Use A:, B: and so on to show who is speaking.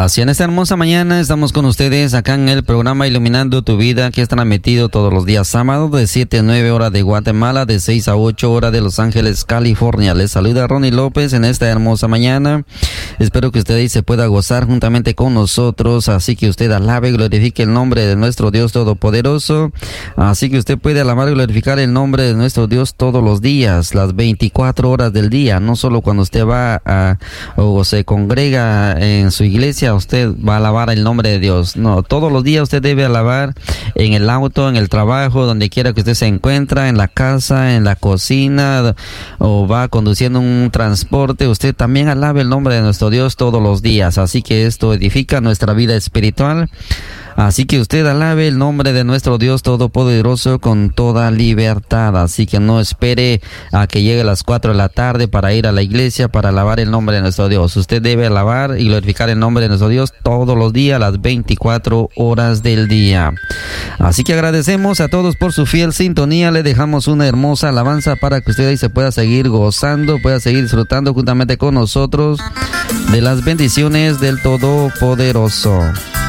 A: Así en esta hermosa mañana estamos con ustedes acá en el programa Iluminando tu Vida, que es transmitido todos los días sábados de 7 a 9 horas de Guatemala, de 6 a 8 horas de Los Ángeles, California. Les saluda Ronnie López en esta hermosa mañana. Espero que usted ahí se pueda gozar juntamente con nosotros, así que usted alabe y glorifique el nombre de nuestro Dios Todopoderoso. Así que usted puede alabar y glorificar el nombre de nuestro Dios todos los días, las 24 horas del día, no solo cuando usted va o se congrega en su iglesia, usted va a alabar el nombre de Dios. No, todos los días usted debe alabar en el auto, en el trabajo, donde quiera que usted se encuentra, en la casa, en la cocina, o va conduciendo un transporte. Usted también alabe el nombre de nuestro Dios todos los días. Así que esto edifica nuestra vida espiritual. Así que usted alabe el nombre de nuestro Dios Todopoderoso con toda libertad. Así que no espere a que llegue a las 4 de la tarde para ir a la iglesia para alabar el nombre de nuestro Dios. Usted debe alabar y glorificar el nombre de nuestro Dios todos los días, las 24 horas del día. Así que agradecemos a todos por su fiel sintonía. Le dejamos una hermosa alabanza para que usted ahí se pueda seguir gozando, pueda seguir disfrutando juntamente con nosotros de las bendiciones del Todopoderoso.